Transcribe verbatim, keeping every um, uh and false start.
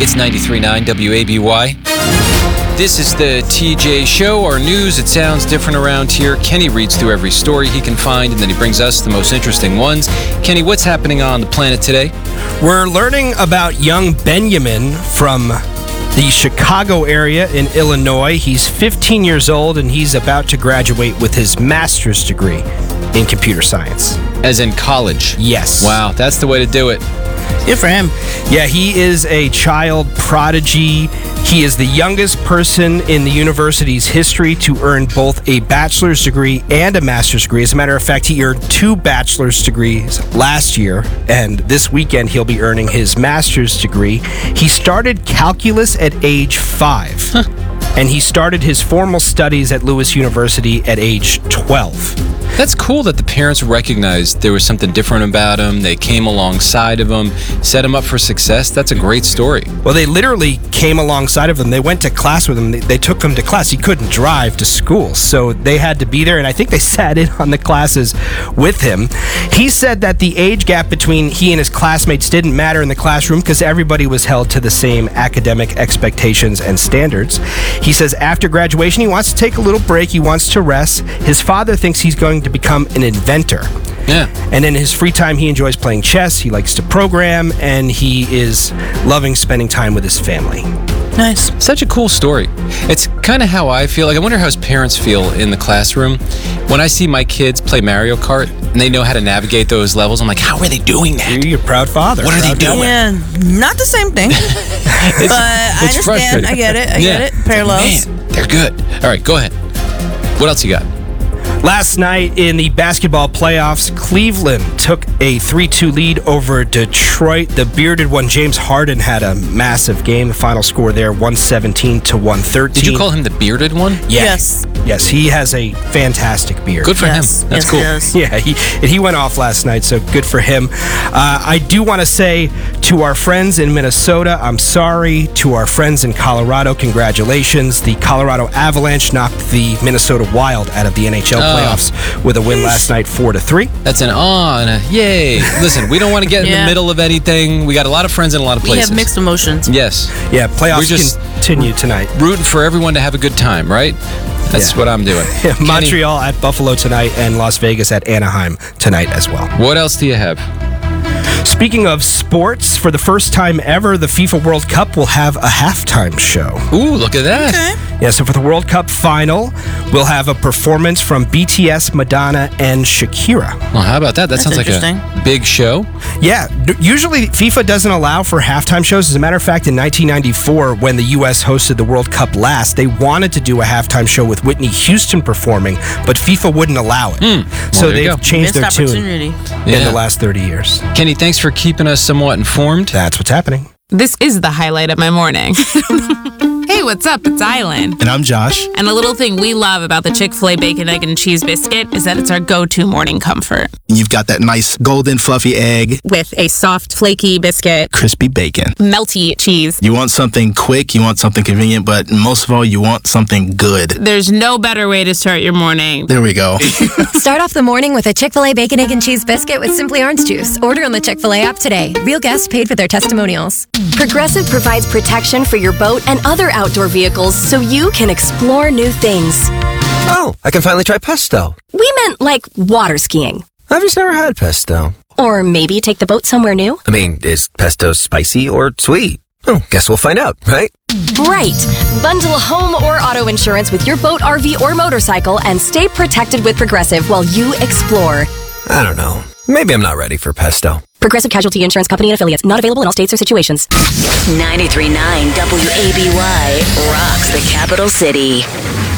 It's ninety-three point nine W A B Y. This is the T J Show, our news. It sounds different around here. Kenny reads through every story he can find, and then he brings us the most interesting ones. Kenny, what's happening on the planet today? We're learning about young Benjamin from the Chicago area in Illinois. He's fifteen years old, and he's about to graduate with his master's degree in computer science. As in college? Yes. Wow, that's the way to do it. Good for him. Yeah, he is a child prodigy. He is the youngest person in the university's history to earn both a bachelor's degree and a master's degree. As a matter of fact, he earned two bachelor's degrees last year, and this weekend he'll be earning his master's degree. He started calculus at age five, huh. and he started his formal studies at Lewis University at age twelve. That's cool that the parents recognized there was something different about him. They came alongside of him, set him up for success. That's a great story. Well, they literally came alongside of him. They went to class with him. They, they took him to class. He couldn't drive to school, so they had to be there, and I think they sat in on the classes with him. He said that the age gap between he and his classmates didn't matter in the classroom because everybody was held to the same academic expectations and standards. He says after graduation, he wants to take a little break. He wants to rest. His father thinks he's going to become an inventor. Yeah. And in his free time, he enjoys playing chess, he likes to program, and he is loving spending time with his family. Nice. Such a cool story. It's kind of how I feel. Like, I wonder how his parents feel in the classroom. When I see my kids play Mario Kart and they know how to navigate those levels, I'm like, how are they doing that? You're a proud father. What are proud they doing? Yeah, not the same thing. It's, but I it's understand. frustrating. I get it. I yeah. get it. Parallels. Man, they're good. All right, go ahead. What else you got? Last night in the basketball playoffs, Cleveland took a three two lead over Detroit. The bearded one, James Harden, had a massive game. The final score there, one seventeen to one thirteen. Did you call him the bearded one? Yeah. Yes. Yes, he has a fantastic beard. Good for Yes. him. That's yes, cool. He does. Yeah, he and he went off last night, so good for him. Uh, I do want to say to our friends in Minnesota, I'm sorry. To our friends in Colorado, congratulations. The Colorado Avalanche knocked the Minnesota Wild out of the N H L Oh. playoffs with a win last night, four to three. That's an aw and a yay. Listen, we don't want to get in Yeah. the middle of anything. We got a lot of friends in a lot of We places. have mixed emotions. Yes. Yeah, playoffs We're just- continue tonight. Rooting for everyone to have a good time, right? That's Yeah. what I'm doing. Yeah, Kenny, Montreal at Buffalo tonight and Las Vegas at Anaheim tonight as well. what else do you have? Speaking of sports, for the first time ever, the FIFA World Cup will have a halftime show. Ooh, look at that. Okay. Yeah, so for the World Cup final, we'll have a performance from B T S, Madonna, and Shakira. Well, how about that? That That's sounds like a interesting. big show. Yeah, d- usually FIFA doesn't allow for halftime shows. As a matter of fact, in nineteen ninety-four, when the U S hosted the World Cup last, they wanted to do a halftime show with Whitney Houston performing, but FIFA wouldn't allow it. Well, so there you they've go. changed Missed their tune opportunity. in Yeah. the last thirty years. Kenny, thanks for keeping us somewhat informed. That's what's happening. This is the highlight of my morning. Hey, what's up? It's Island. And I'm Josh. And a little thing we love about the Chick-fil-A Bacon, Egg, and Cheese Biscuit is that it's our go-to morning comfort. You've got that nice golden fluffy egg, With a soft, flaky biscuit, crispy bacon. melty cheese. You want something quick, you want something convenient, but most of all, you want something good. There's no better way to start your morning. There we go. Start off the morning with a Chick-fil-A Bacon, Egg, and Cheese Biscuit with Simply Orange Juice. Order on the Chick-fil-A app today. Real guests paid for their testimonials. Progressive provides protection for your boat and other outdoor vehicles so you can explore new things. Oh, I can finally try pesto. We meant like water skiing. I've just never had pesto. Or maybe take the boat somewhere new. I mean, is pesto spicy or sweet? Oh, guess we'll find out, right? Right. Bundle home or auto insurance with your boat, R V, or motorcycle and stay protected with Progressive while you explore. I don't know. Maybe I'm not ready for pesto. Progressive Casualty Insurance Company and Affiliates. Not available in all states or situations. ninety-three point nine W A B Y rocks the capital city.